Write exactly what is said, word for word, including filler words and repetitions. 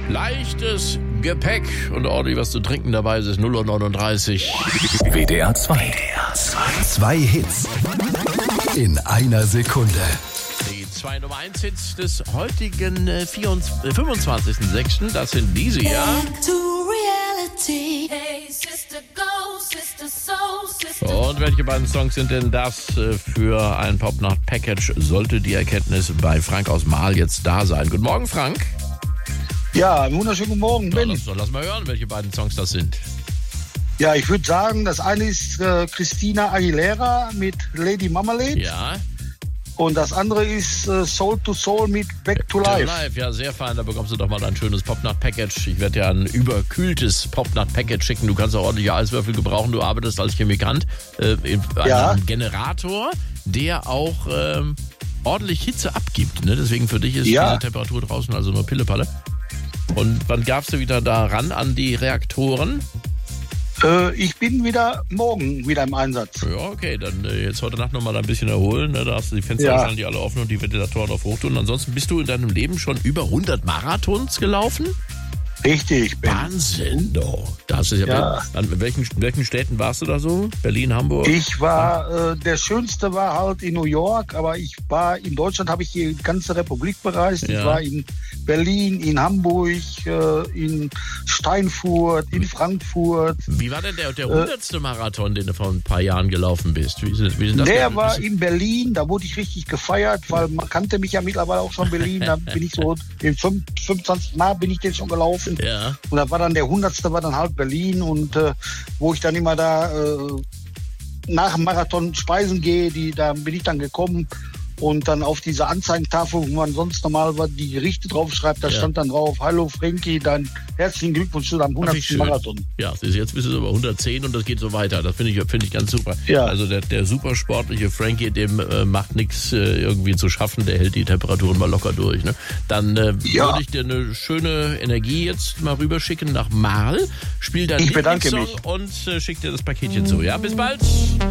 Leichtes Gepäck und ordentlich was zu trinken dabei ist null Uhr neununddreißig. W D R zwei. W D R zwei. Zwei Hits in einer Sekunde. Die zwei Nummer eins Hits des heutigen äh, fünfundzwanzigsten sechsten Das sind diese hier. Und welche beiden Songs sind denn das äh, für ein Popnacht-Package? Sollte die Erkenntnis bei Frank aus Mahl jetzt da sein. Guten Morgen, Frank. Ja, einen wunderschönen guten Morgen, Ben. Ja, lass, lass mal hören, welche beiden Songs das sind. Ja, ich würde sagen, das eine ist äh, Christina Aguilera mit Lady Marmalade. Ja. Und das andere ist äh, Soul to Soul mit Back to Life. Live, ja, sehr fein. Da bekommst du doch mal ein schönes Popnacht-Package. Ich werde dir ein überkühltes Popnacht-Package schicken. Du kannst auch ordentliche Eiswürfel gebrauchen. Du arbeitest als Chemikant äh, in einem Ja. Generator, der auch ähm, ordentlich Hitze abgibt. Ne? Deswegen für dich ist Ja. diese Temperatur draußen also nur Pillepalle. Und wann gabst du wieder da ran an die Reaktoren? Äh, ich bin wieder morgen wieder im Einsatz. Ja, okay, dann äh, jetzt heute Nacht nochmal ein bisschen erholen. Ne? Da hast du die Fenster Ja. wahrscheinlich alle offen und die Ventilatoren auf Hochtouren. Ansonsten bist du in deinem Leben schon über hundert Marathons gelaufen? Richtig, Ben. Wahnsinn, doch. Da hast du ja, Ja. An welchen, welchen Städten warst du da so? Berlin, Hamburg? Ich war, äh, der schönste war halt in New York, aber ich war, in Deutschland habe ich die ganze Republik bereist. Ja. Ich war in Berlin, in Hamburg, äh, in Steinfurt, in Frankfurt. Wie war denn der, der hundertste Marathon, den du vor ein paar Jahren gelaufen bist? Wie ist, wie ist das Der denn? war in Berlin, da wurde ich richtig gefeiert, weil man kannte mich ja mittlerweile auch schon Berlin. Da bin ich so, in fünfundzwanzig Mal bin ich den schon gelaufen. Ja. Und da war dann der hundertste war dann halt Berlin und äh, wo ich dann immer da äh, nach dem Marathon speisen gehe, die, da bin ich dann gekommen und dann auf diese Anzeigentafel, wo man sonst normal die Gerichte draufschreibt, da Ja. stand dann drauf, hallo Frankie, dann herzlichen Glückwunsch zu deinem Ach, wie hundertsten schön. Marathon. Ja, siehst du, jetzt bist du aber hundertzehn und das geht so weiter. Das finde ich, finde ich ganz super. Ja. Also der, der supersportliche Frankie, dem äh, macht nichts äh, irgendwie zu schaffen, der hält die Temperaturen mal locker durch. Ne? Dann äh, Ja. würde ich dir eine schöne Energie jetzt mal rüberschicken nach Mahl. Spiel dein Ich bedanke Lieblingssong mich. und äh, schick dir das Paketchen zu. Ja, bis bald.